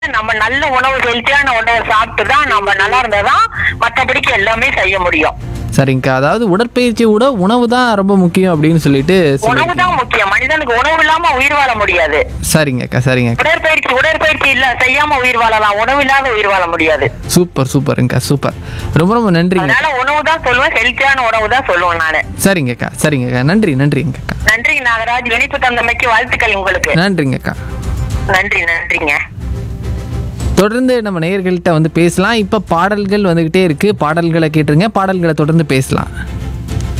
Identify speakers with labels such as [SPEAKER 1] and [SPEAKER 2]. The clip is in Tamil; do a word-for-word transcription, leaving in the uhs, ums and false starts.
[SPEAKER 1] நம்ம நல்ல உணவு, ஹெல்த்தியான உணவை சாப்பிட்டு தான் நம்ம நல்லா இருந்தாதான் மற்றபடிக்கு எல்லாமே செய்ய முடியும்.
[SPEAKER 2] சரிங்கக்கா. அதாவது உடற்பயிற்சியை விட உணவு தான் ரொம்ப முக்கியம் அப்படின்னு சொல்லிட்டு
[SPEAKER 1] உணவு
[SPEAKER 2] சொல்லியிருக்கீங்க.
[SPEAKER 1] தான் முக்கியம். மனிதனுக்கு உணவு இல்லாம உயிர் வாழ முடியாது.
[SPEAKER 2] சரிங்கக்கா சரிங்கக்கா.
[SPEAKER 1] உடற்பயிற்சி உடற்பயிற்சி இல்ல செய்யாம உயிர் வாழலாம், உணவு இல்லாத உயிர் வாழ முடியாது.
[SPEAKER 2] Super சூப்பருங்கக்கா super. ரொம்ப ரொம்ப நன்றிங்க.
[SPEAKER 1] அதனால உணவு தான் சொல்லுவேன், ஹெல்த்தியான உணவு தான் சொல்லுவேன் நானு.
[SPEAKER 2] சரிங்கக்கா சரிங்கக்கா. நன்றி நன்றிங்கக்கா.
[SPEAKER 1] நன்றி நாகராஜ், இணைப்பு தந்தமைக்கு வாழ்த்துக்கள் உங்களுக்கு.
[SPEAKER 2] நன்றிங்கக்கா.
[SPEAKER 1] நன்றி நன்றிங்க.
[SPEAKER 2] தொடர்ந்து நம்ம நேயர்கள்ட்ட வந்து பேசலாம். இப்போ பாடல்கள் வந்துக்கிட்டே இருக்குது. பாடல்களை கேட்டுருங்க. பாடல்களை தொடர்ந்து பேசலாம்.